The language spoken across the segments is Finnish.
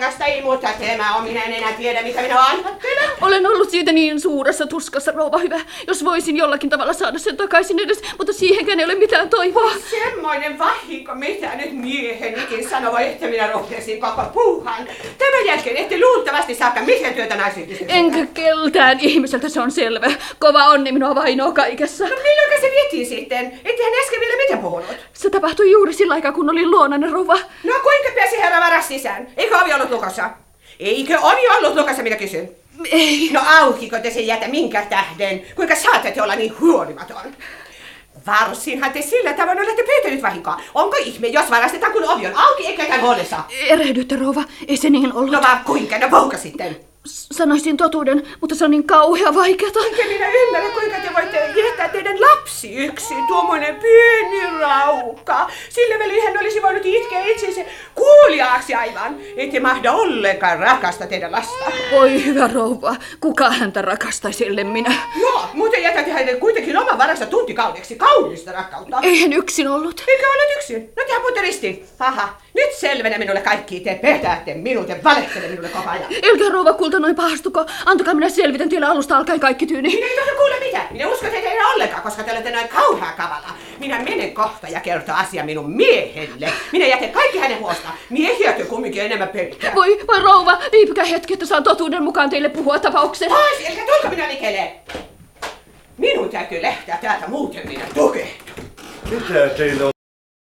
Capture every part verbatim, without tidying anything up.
kangasta, ei muuta tämä on. Minä en enää tiedä, mitä minä ajattelen. Olen ollut siitä niin suuressa tuskassa, rouva hyvä. Jos voisin jollakin tavalla saada sen takaisin edes, mutta siihenkään ei ole mitään toivoa. Semmoinen vahinko, mitä nyt miehenikin sanoo, että minä rohkesin koko puuhan. Tämän jälkeen ette luultavasti saakka mitään työtä naisille. Enkä keltään ihmiseltä, se on selvä. Kova onni minua vainoo kaikessa. No milloin se vietiin sitten? Ettehän äsken vielä mitään puhunut. Se tapahtui juuri sillä aikaa, kun olin luonanne, rouva. No kuinka pääsi herra varas sisään? Eikö ovi ollut lukossa? Eikö ovi ollut lukossa, minä kysyn? Ei. No aukiko te sen jätä minkä tähden? Kuinka saatatte olla niin huolimaton? Varsinhan te sillä tavoin olette pyytänyt vahinkoa. Onko ihme, jos varastetaan, kun ovi on auki eikä ketään huoneessa? Erehdytte, rouva. Ei se niin ollut. No vaan kuinka? No pouka sitten. Sanoisin totuuden, mutta se on niin kauhea vaikeata. Enkä minä ymmärrä, kuinka te voitte jättää teidän lapsi yksin, tuommoinen pieni raukka. Sillä välin hän olisi voinut itkeä itsensä kuuliaaksi aivan. Ette mahda ollenkaan rakasta teidän lasta. Voi hyvä rouva, kuka häntä rakastaisi, ellei minä? Joo, muuten jätätte hänelle kuitenkin oman varassa tuntikaudeksi kaunista rakkautta. Eihän yksin ollut. Eikä olet yksin. No tehän puhutte ristiin. Haha, nyt selvene minulle kaikki. Te petäätte minut ja valehtelette minulle koko ajan. Älkää rouva kulta noin pahastuko. Antakaa minä selvitän teille alusta alkaen kaikki tyyni. Minä ei tohdo kuulla mitään. Minä usko teitä ei ollenkaan, koska te olette noin kauhea kavala. Minä menen kohta ja kertoo asia minun miehelle. Minä jätän kaikki hänen huosta. Miehiä te kumminkin enemmän pelkää. Voi, voi rouva, viipykää hetki, että saan totuuden mukaan teille puhua tapauksen. Pois, elkä tulko minä likelle. Minun täytyy lähteä täältä, muuten minä tukehdun. Mitä teillä on?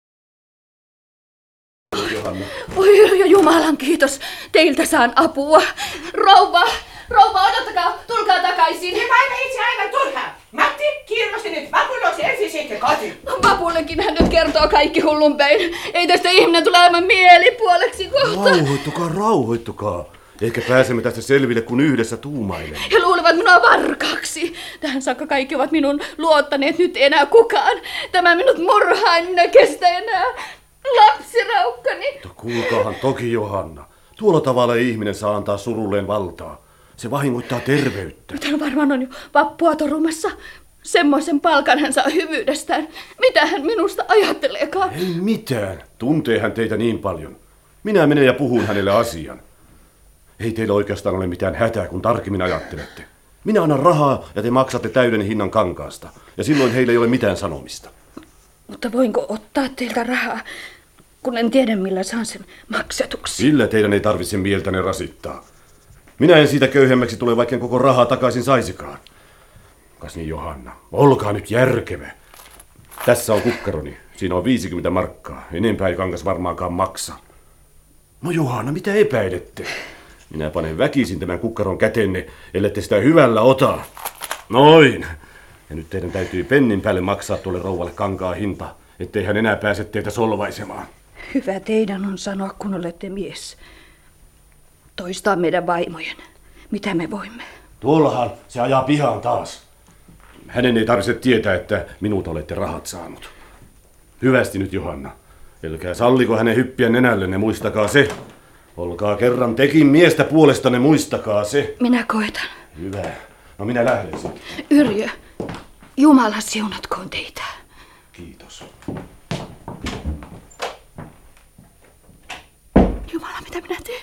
Johanna. Oi, Jumalan kiitos. Teiltä saan apua. Rouva, rouva, odottakaa. Tulkaa takaisin. Se päivä itse aivan turhaa. Matti, kiirrosti nyt vapuloksi ensin sitten kotiin. Vapullekin hän nyt kertoo kaikki hullunpäin. Ei tästä ihminen tule aivan mielipuoleksi kohta. Rauhoittukaa, rauhoittukaa. Ehkä pääsemme tästä selville, kun yhdessä tuumailemme. He luulevat minua varkaaksi. Tähän saakka kaikki ovat minun luottaneet, nyt enää kukaan. Tämä minut murhaa, en minä kestä enää. Lapsiraukkani. Mutta kuulkaahan toki, Johanna. Tuolla tavalla ihminen saa antaa surulleen valtaa. Se vahingoittaa terveyttä. Nyt hän varmaan on jo vappua torumassa. Semmoisen palkan hän saa hyvyydestään. Mitä hän minusta ajatteleekaan? Ei mitään. Tuntee hän teitä niin paljon. Minä menen ja puhun hänelle asian. Ei teillä oikeastaan ole mitään hätää, kun tarkemmin ajattelette. Minä annan rahaa ja te maksatte täyden hinnan kankaasta. Ja silloin heillä ei ole mitään sanomista. Mutta voinko ottaa teiltä rahaa, kun en tiedä millä saan sen maksetuksi? Sillä teidän ei tarvitse mieltäne rasittaa. Minä en siitä köyhemmäksi tule, vaikka en koko rahaa takaisin saisikaan. Kas niin, Johanna, olkaa nyt järkevä. Tässä on kukkaroni. Siinä on viisikymmentä markkaa. Enempää ei kangas varmaankaan maksa. No Johanna, mitä epäilette? Minä panen väkisin tämän kukkaron kätenne, ellette sitä hyvällä ota. Noin. Ja nyt teidän täytyy pennin päälle maksaa tuolle rouvalle kankaa hinta, ettei hän enää pääse teitä solvaisemaan. Hyvä teidän on sanoa, kun olette mies. Toistaa meidän vaimojen. Mitä me voimme? Tuollahan se ajaa pihaan taas. Hänen ei tarvitse tietää, että minut olette rahat saanut. Hyvästi nyt, Johanna. Älkää salliko hänen hyppiä nenällenne, muistakaa se. Olkaa kerran tekin miestä puolestanne, muistakaa se. Minä koetan. Hyvä. No minä lähden sitten. Yrjö, Jumala siunatkoon teitä. Kiitos. Jumala, mitä minä teen?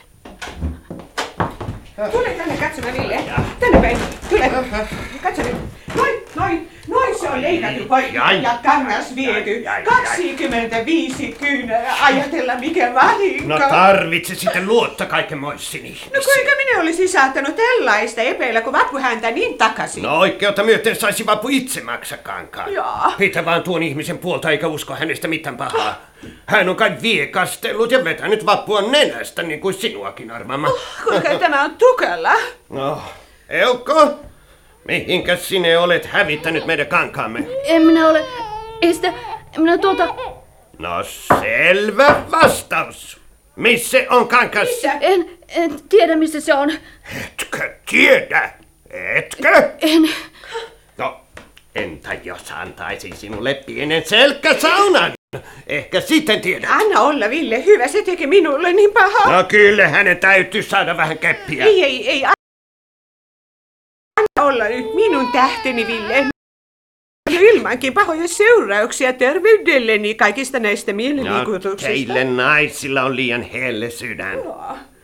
Tule tänne katsomaan, Ville. Tänne päin. Tule. Katso nyt. Noin, noin. Noin se on leikattu poikki ja kangas viety. kaksikymmentäviisi kyynärää. Ajatella mikä vahinko. No tarvitse sitten luottaa kaiken moissini. No kuinka minä olisin saattanut tällaista epeillä, kun vappu häntä niin takaisin? No oikeutta myöten saisi vappu itse maksaa kankaan. Joo. Pitä vaan tuon ihmisen puolta eikä usko hänestä mitään pahaa. Hän on kai viekastellut ja vetänyt vappua nenästä niin kuin sinuakin, arvaama. Oh, kuinka tämä on tukella? No, Eukko, mihinkäs sinä olet hävittänyt meidän kankaamme? En minä ole... Ei sitä... Minä tuota... No selvä vastaus. Missä on kankas? Missä? En, en tiedä, missä se on. Etkö tiedä? Etkö? En... No, entä jos antaisin sinulle pienen selkäsaunan? Ehkä sitten tiedät. Anna olla, Ville. Hyvä, se teki minulle niin pahaa. No kyllä hänen täytyy saada vähän keppiä. Ei, ei, ei. Anna olla nyt minun tähteni, Ville. Ilmankin pahoja seurauksia terveydelleni kaikista näistä No, mielenliikutuksista. teille naisilla on liian helle sydän. Joo.